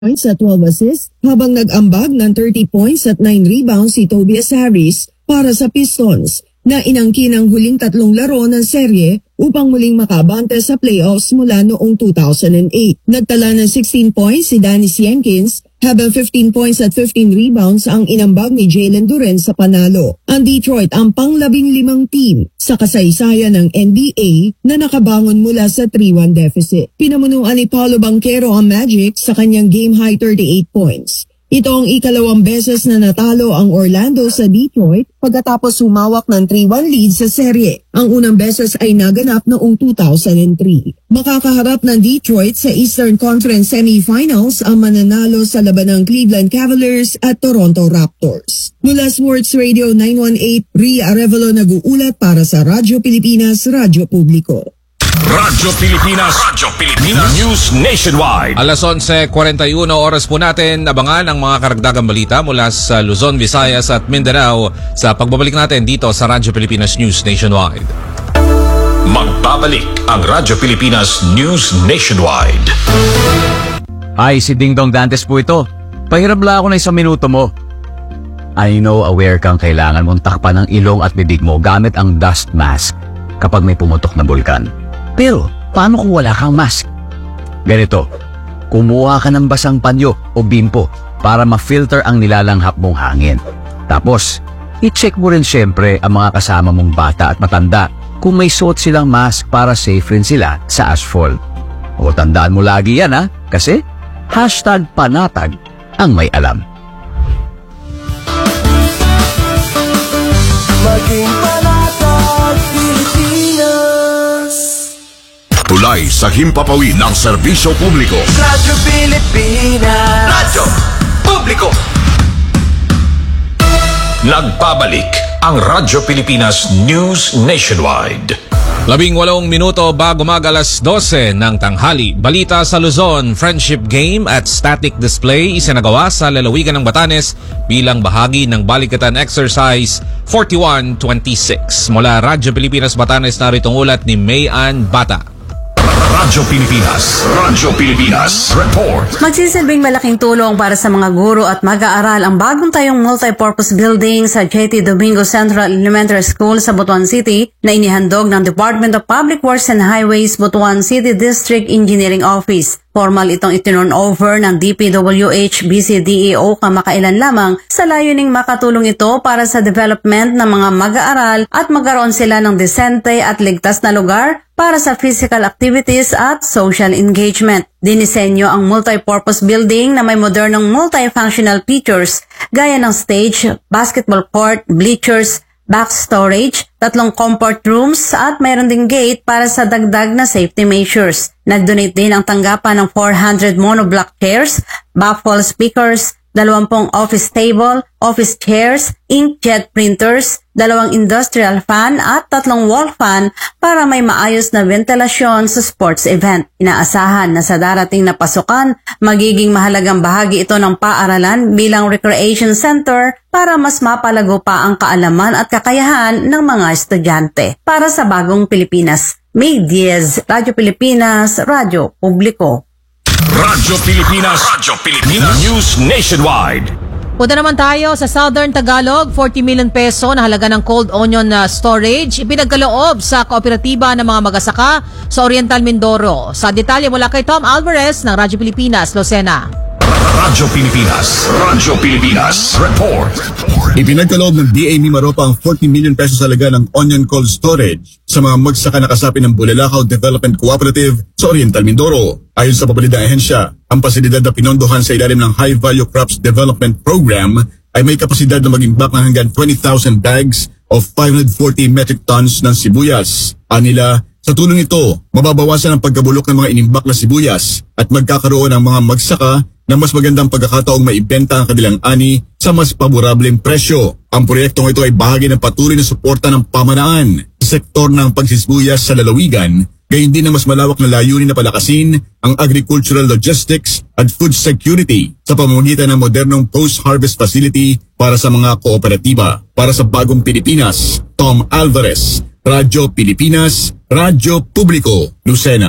points at 12 assists habang nag-ambag ng 30 points at 9 rebounds si Tobias Harris para sa Pistons na inangkin ang huling 3 laro ng serye upang muling makabante sa playoffs mula noong 2008. Nagtala ng 16 points si Dennis Jenkins habang 15 points at 15 rebounds ang inambag ni Jalen Duren sa panalo. Ang Detroit ang pang-15 team sa kasaysayan ng NBA na nakabangon mula sa 3-1 deficit. Pinamunuan ni Paolo Banchero ang Magic sa kanyang game-high 38 points. Ito ang ikalawang beses na natalo ang Orlando sa Detroit pagkatapos humawak ng 3-1 lead sa serye. Ang unang beses ay naganap noong 2003. Makakaharap ng Detroit sa Eastern Conference Semifinals ang mananalo sa laban ng Cleveland Cavaliers at Toronto Raptors. Mula Sports Radio 918, Ria Arevalo nag-uulat para sa Radyo Pilipinas, Radyo Publiko. Radyo Pilipinas News Nationwide. Alas 11:41 oras po natin. Abangan ang mga karagdagang balita mula sa Luzon, Visayas at Mindanao sa pagbabalik natin dito sa Radyo Pilipinas News Nationwide. Magbabalik ang Radyo Pilipinas News Nationwide. Ay, si Ding Dong Dantes po ito. Pahiram lang ako na 1 minuto mo. I know aware kang kailangan mong takpan ang ilong at bibig mo gamit ang dust mask kapag may pumutok na bulkan. Pero, paano kung wala kang mask? Ganito, kumuha ka ng basang panyo o bimpo para ma-filter ang nilalanghap mong hangin. Tapos, i-check mo rin syempre ang mga kasama mong bata at matanda kung may suot silang mask para safe rin sila sa asphalt. O tandaan mo lagi yan kasi #panatag ang may alam. Maging panatag Pilipinas. Tulay sa himpapawid ng serbisyo publiko. Radyo Pilipinas. Radyo Publiko. Nagbabalik ang Radyo Pilipinas News Nationwide. 18 minuto bago mag-alas 12 ng tanghali. Balita sa Luzon, friendship game at static display isinagawa sa lalawigan ng Batanes bilang bahagi ng Balikatan Exercise 4126. Mula Radyo Pilipinas Batanes, narito ang ulat ni Mayan Bata. Radyo Pilipinas Report. Magsisilbing malaking tulong para sa mga guro at mag-aaral ang bagong tayong multi-purpose building sa J.T. Domingo Central Elementary School sa Butuan City na inihandog ng Department of Public Works and Highways Butuan City District Engineering Office. Formal itong itinurn over ng DPWH BCDEO kamakailan lamang sa layuning makatulong ito para sa development ng mga mag-aaral at magkaroon sila ng desente at ligtas na lugar para sa physical activities at social engagement. Dinisenyo ang multi-purpose building na may modernong multifunctional features gaya ng stage, basketball court, bleachers, back storage, 3 comfort rooms at mayroon ding gate para sa dagdag na safety measures. Nag-donate din ang tanggapan ng 400 monoblock chairs, baffle speakers, 20 office table, office chairs, inkjet printers, 2 industrial fan at 3 wall fan para may maayos na ventilasyon sa sports event. Inaasahan na sa darating na pasukan, magiging mahalagang bahagi ito ng paaralan bilang recreation center para mas mapalago pa ang kaalaman at kakayahan ng mga estudyante. Para sa Bagong Pilipinas, May Diaz, Radyo Pilipinas, Radyo Publiko. Radyo Pilipinas News Nationwide. Punta naman tayo sa Southern Tagalog. 40 million peso na halaga ng cold onion storage ipinagkaloob sa kooperatiba ng mga magasaka sa Oriental Mindoro. Sa detalye mula kay Tom Alvarez ng Radyo Pilipinas, Lucena. Radyo Pilipinas Report. Ipinagkaloob ng DA Mimaropa ang 40 million pesos halaga ng onion cold storage sa mga magsaka na kasapi ng Bulalakaw Development Cooperative sa Oriental Mindoro. Ayon sa pabalidang ahensya, ang pasilidad na pinondohan sa ilalim ng High Value Crops Development Program ay may kapasidad na mag-imbak ng hanggang 20,000 bags of 540 metric tons ng sibuyas. Anila, sa tulong ito, mababawasan ang pagkabulok ng mga inimbak na sibuyas at magkakaroon ang mga magsaka ng mas magandang pagkakataong maibenta ang kanilang ani sa mas paborableng presyo. Ang proyektong ito ay bahagi ng patuloy na suporta ng pamanaan sa sektor ng pagsisibuyas sa lalawigan, gayon din ang mas malawak na layunin na palakasin ang agricultural logistics at food security sa pamamagitan ng modernong post-harvest facility para sa mga kooperatiba. Para sa Bagong Pilipinas, Tom Alvarez, Radyo Pilipinas, Radyo Publiko, Lucena.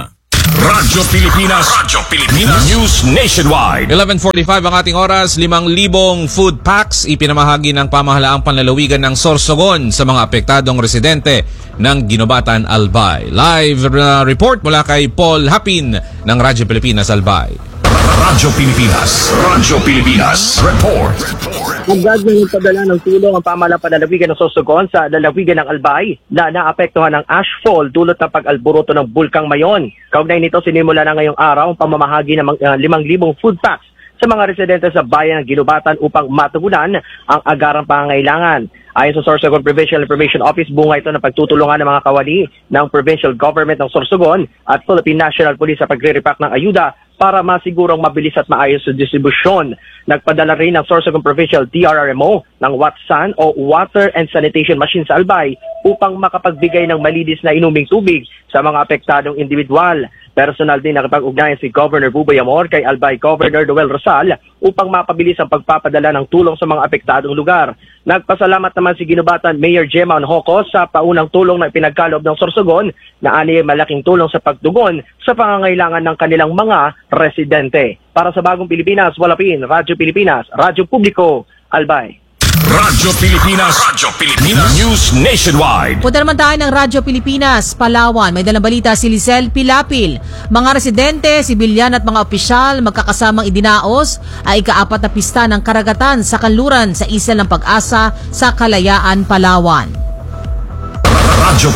Radyo Pilipinas. News Nationwide. 11:45 ang ating oras. 5,000 food packs ipinamahagi ng pamahalaang panlalawigan ng Sorsogon sa mga apektadong residente ng Ginobatan, Albay. Live report mula kay Paul Hapin ng Radyo Pilipinas, Albay. Radyo Pilipinas. Report. Agad ng padala ng tulong ang pamahalang panlalawigan ng Sorsogon sa lalawigan ng Albay na naapektuhan ng ashfall dulot ng pag-alboroto ng Bulkang Mayon. Kaugnay nito, sinimula na ngayong araw ang pamamahagi ng 5,000 food packs sa mga residente sa bayan ng Ginobatan upang matugunan ang agarang pangangailangan. Ayon sa Sorsogon Provincial Information Office, bunga ito ng pagtutulungan ng mga kawani ng Provincial Government ng Sorsogon at Philippine National Police sa pagre-repack ng ayuda para masigurong mabilis at maayos sa distribusyon. Nagpadala rin ng Sorsogon Provincial TRRMO ng Watsan o Water and Sanitation Machine sa Albay upang makapagbigay ng malinis na inuming tubig sa mga apektadong individual. Personal din nakipag-ugnayan si Governor Buboy Amor kay Albay Governor Noel Rosal upang mapabilis ang pagpapadala ng tulong sa mga apektadong lugar. Nagpasalamat naman si Ginobatan Mayor Gemma Onhoco sa paunang tulong na ipinagkaloob ng Sorsogon na ani malaking tulong sa pagtugon sa pangangailangan ng kanilang mga residente. Para sa Bagong Pilipinas, Walapin, Radyo Pilipinas, Radyo Publiko, Albay. Radyo Pilipinas. News Nationwide. Punta naman tayo ng Radyo Pilipinas, Palawan. May dalang balita si Lisel Pilapil. Mga residente, sibilyan at mga opisyal magkakasamang idinaos ay ika-4 na pista ng karagatan sa kanluran sa Isla ng Pag-asa sa Kalayaan, Palawan. Radyo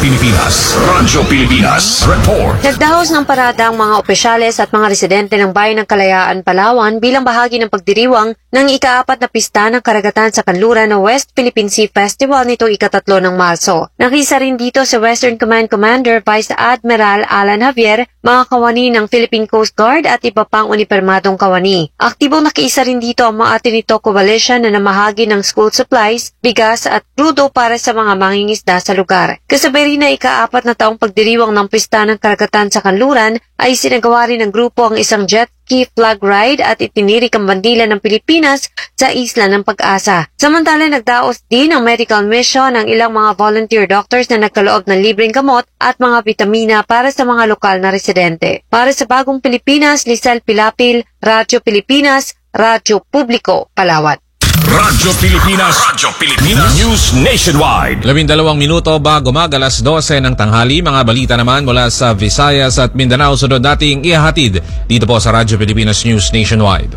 Pilipinas. Report. Nagdahos ng parada ang mga opisyales at mga residente ng Bayan ng Kalayaan, Palawan bilang bahagi ng pagdiriwang ng ika-4 na pista ng karagatan sa kanluran ng West Philippine Sea Festival nito ika-3 ng Marso. Nakisa rin dito si Western Command Commander Vice Admiral Alan Javier, mga kawani ng Philippine Coast Guard at iba pang unipermadong kawani. Aktibong nakiisa rin dito ang mga Atenito Coalition na namahagi ng school supplies, bigas at crudo para sa mga mangingisda sa lugar. Kasabay rin na ika-4 na taong pagdiriwang ng pista ng karagatan sa kanluran ay sinagawa rin ng grupo ang isang jet ski flag ride at itinirik ang bandila ng Pilipinas sa Isla ng Pag-asa. Samantala, nagdaos din ang medical mission ng ilang mga volunteer doctors na nagkaloob ng libreng gamot at mga vitamina para sa mga lokal na residente. Para sa Bagong Pilipinas, Lisel Pilapil, Radyo Pilipinas, Radyo Publiko, Palawan. Radyo Pilipinas. News Nationwide. 12 minuto bago alas 12 ng tanghali. Mga balita naman mula sa Visayas at Mindanao. Sunod nating ihahatid dito po sa Radyo Pilipinas News Nationwide.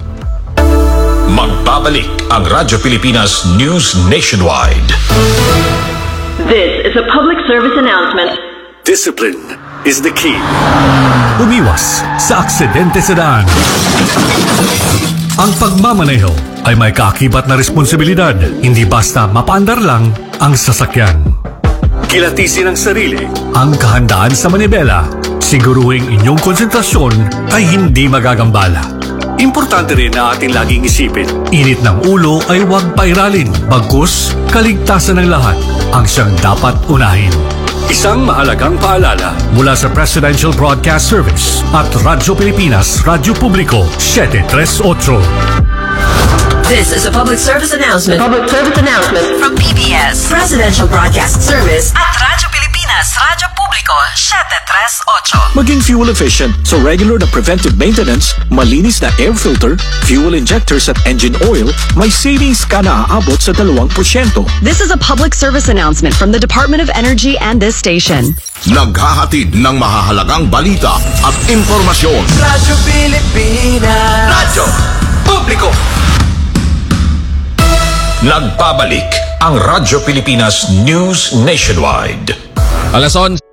Magbabalik ang Radyo Pilipinas News Nationwide. This is a public service announcement. Discipline is the key. Umiwas sa aksidente sa daan. Ang pagmamaneho ay may kaakibat na responsibilidad, hindi basta mapaandar lang ang sasakyan. Kilatisin ang sarili, ang kahandaan sa manibela, siguruhing inyong konsentrasyon ay hindi magagambala. Importante rin na ating laging isipin, init ng ulo ay huwag pairalin, bagkus kaligtasan ng lahat ang siyang dapat unahin. Isang mahalagang paalala mula sa Presidential Broadcast Service at Radyo Pilipinas, Radyo Publiko, 738. This is a public service announcement. From PBS, Presidential Broadcast Service at Radyo Pilipinas, Radyo Publiko, 738. Maging fuel efficient sa regular na preventive maintenance, malinis na air filter, fuel injectors at engine oil, may savings ka na aabot sa 2%. This is a public service announcement from the Department of Energy and this station. Naghahatid ng mahahalagang balita at impormasyon. Radyo Pilipinas. Radyo Publiko. Nagbabalik ang Radyo Pilipinas News Nationwide. Alas 11.